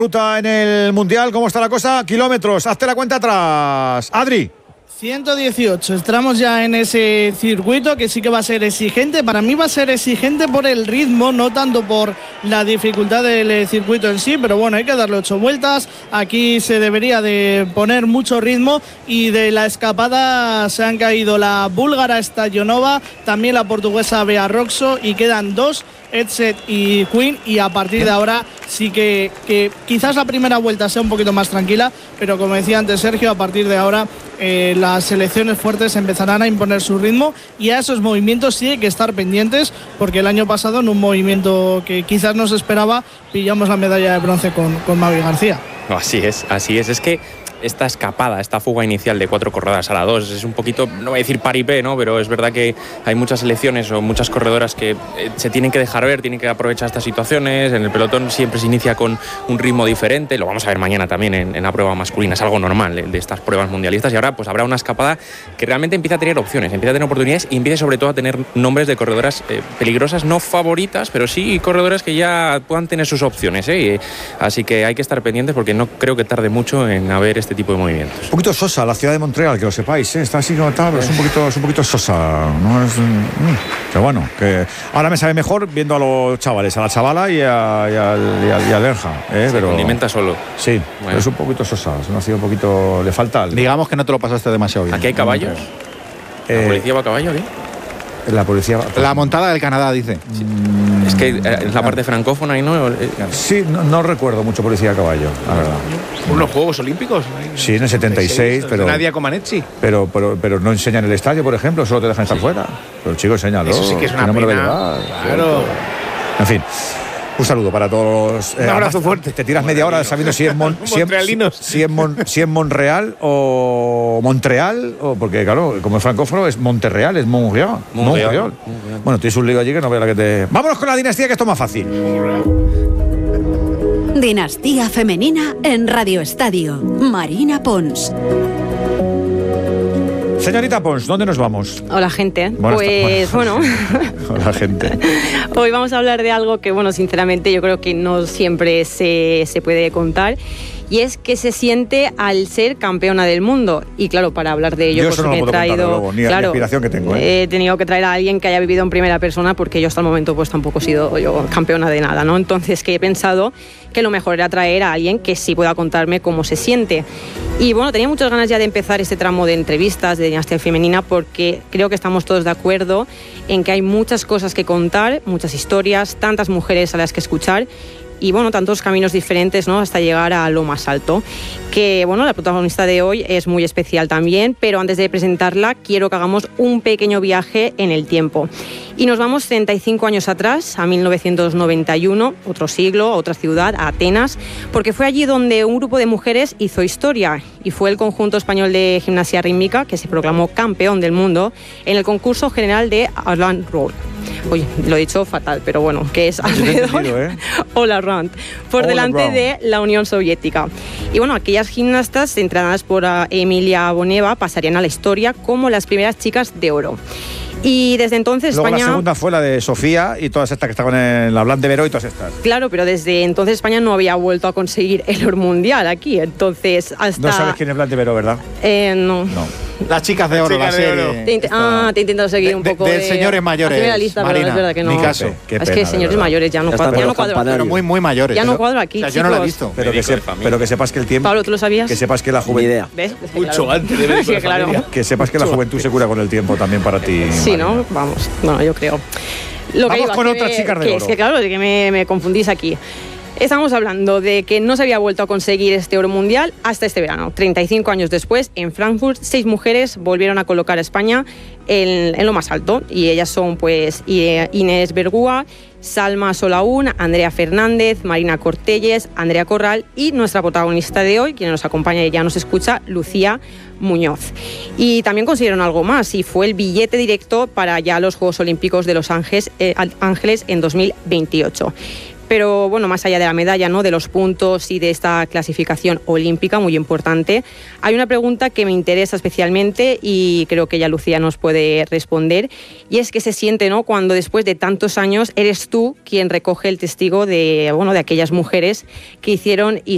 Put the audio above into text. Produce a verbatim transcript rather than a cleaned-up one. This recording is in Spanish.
Ruta en el Mundial, ¿cómo está la cosa? Kilómetros, hazte la cuenta atrás. Adri. ciento dieciocho, entramos ya en ese circuito que sí que va a ser exigente. Para mí va a ser exigente por el ritmo, no tanto por la dificultad del circuito en sí, pero bueno, hay que darle ocho vueltas. Aquí se debería de poner mucho ritmo y de la escapada se han caído la búlgara Stajonova, también la portuguesa Bea Roxo y quedan dos, Edset y Quinn, y a partir de ahora sí que, que quizás la primera vuelta sea un poquito más tranquila, pero como decía antes Sergio, a partir de ahora eh, las selecciones fuertes empezarán a imponer su ritmo y a esos movimientos sí hay que estar pendientes, porque el año pasado en un movimiento que quizás no se esperaba pillamos la medalla de bronce con, con Mavi García. Así es, así es, es que esta escapada, esta fuga inicial de cuatro corredoras a la dos es un poquito, no voy a decir paripé, ¿no? Pero es verdad que hay muchas selecciones o muchas corredoras que eh, se tienen que dejar ver, tienen que aprovechar estas situaciones. En el pelotón siempre se inicia con un ritmo diferente, lo vamos a ver mañana también en, en la prueba masculina, es algo normal de, de estas pruebas mundialistas, y ahora pues habrá una escapada que realmente empieza a tener opciones, empieza a tener oportunidades y empieza sobre todo a tener nombres de corredoras eh, peligrosas, no favoritas, pero sí corredoras que ya puedan tener sus opciones, ¿eh? Así que hay que estar pendientes porque no creo que tarde mucho en haber este tipo de movimientos. Un poquito sosa la ciudad de Montreal, que lo sepáis, ¿eh? Está así como tal, pero es un poquito, es un poquito sosa, ¿no? Es, mm, pero bueno, que ahora me sabe mejor viendo a los chavales, a la chavala y a, y a, y a, y a Derja, ¿eh? Se Pero condimenta solo. Sí, bueno. Pero es un poquito sosa, es una ciudad un poquito, le falta algo. Digamos que no te lo pasaste demasiado bien. ¿Aquí hay caballos? ¿La Eh, policía va a caballo aquí? La policía va, La montada del Canadá, dice. Sí. Mm, es que es la parte francófona y no. Sí, no, no recuerdo mucho policía a caballo, la verdad. ¿Unos Juegos Olímpicos? Sí, en el setenta y seis, pero, Nadia Comaneci. pero, pero, pero no enseñan el estadio, por ejemplo, solo te dejan estar fuera. Pero chico, enséñalo. Eso sí que es una no me lo pena. llevar. Claro. En fin. Un saludo para todos. Un abrazo además, fuerte. Te tiras media hora sabiendo si es, Mon, si, es, si, es Mon, si es Monreal o Montreal, o porque claro, como es francófono es Monterreal, es Montreal. Montreal. Montreal. Bueno, tienes un lío allí que no vea la que te. Vámonos con la dinastía, que esto es más fácil. Dinastía femenina en Radio Estadio. Marina Pons. Señorita Pons, ¿dónde nos vamos? Hola, gente. Buenas pues bueno. Hola, gente. Hoy vamos a hablar de algo que, bueno, sinceramente yo creo que no siempre se, se puede contar. Y es que se siente al ser campeona del mundo. Y claro, para hablar de ello, yo pues eso no me lo he puedo traído. Contar, luego, ni claro, la inspiración que tengo. ¿eh? He tenido que traer a alguien que haya vivido en primera persona, porque yo hasta el momento pues tampoco he sido yo campeona de nada, ¿no? Entonces, que he pensado que lo mejor era traer a alguien que sí pueda contarme cómo se siente. Y bueno, tenía muchas ganas ya de empezar este tramo de entrevistas de Dinastía Femenina, porque creo que estamos todos de acuerdo en que hay muchas cosas que contar, muchas historias, tantas mujeres a las que escuchar. Y bueno, tantos caminos diferentes, ¿no? Hasta llegar a lo más alto. Que bueno, la protagonista de hoy es muy especial también, pero antes de presentarla quiero que hagamos un pequeño viaje en el tiempo. Y nos vamos treinta y cinco años atrás, a mil novecientos noventa y uno, otro siglo, otra ciudad, a Atenas, porque fue allí donde un grupo de mujeres hizo historia, y fue el conjunto español de gimnasia rítmica que se proclamó campeón del mundo en el concurso general de All Round. Oye, lo he dicho fatal, pero bueno, que es alrededor ¿eh? All Around, por All delante around. de la Unión Soviética. Y bueno, aquellas gimnastas entrenadas por Emilia Boneva pasarían a la historia como las primeras chicas de oro. Y desde entonces Luego España... la segunda fue la de Sofía y todas estas que estaban en la Blanc de Veró y todas estas. Claro, pero desde entonces España no había vuelto a conseguir el oro mundial aquí. Entonces, hasta... No sabes quién es Blanc de Veró, ¿verdad? Eh, no. No. Las chicas de oro, la serie. Te int- ah, te intento seguir de, un poco de, de, de... señores mayores. Hazme la lista, Marina, pero es verdad que no. mi caso. Qué es pena, que señores mayores ya no, Ya cuadro, ya no cuadro aquí. Pero muy, muy mayores. Ya no pero, cuadro aquí, o sea, chicos. yo no la he visto. Pero que, se, pero que sepas que el tiempo... Pablo, ¿tú lo sabías? Que sepas que la Ni juventud... idea. ¿Ves? Mucho claro. antes de ver Sí, claro. Que sepas que la juventud se cura con el tiempo también para ti. Sí, Marina. ¿no? Vamos. Bueno, yo creo. Lo que Vamos iba, con que otras me- chicas de que oro. Es que claro, de que me, me confundís aquí. Estamos hablando de que no se había vuelto a conseguir este oro mundial hasta este verano. treinta y cinco años después, en Frankfurt, seis mujeres volvieron a colocar a España en, en lo más alto. Y ellas son pues Inés Bergúa, Salma Solaún, Andrea Fernández, Marina Cortelles, Andrea Corral y nuestra protagonista de hoy, quien nos acompaña y ya nos escucha, Lucía Muñoz. Y también consiguieron algo más, y fue el billete directo para ya los Juegos Olímpicos de Los Ángeles, eh, Ángeles en dos mil veintiocho. Pero bueno, más allá de la medalla, ¿no?, de los puntos y de esta clasificación olímpica muy importante, hay una pregunta que me interesa especialmente y creo que ya Lucía nos puede responder, y es qué se siente, ¿no?, cuando después de tantos años eres tú quien recoge el testigo de, bueno, de aquellas mujeres que hicieron historia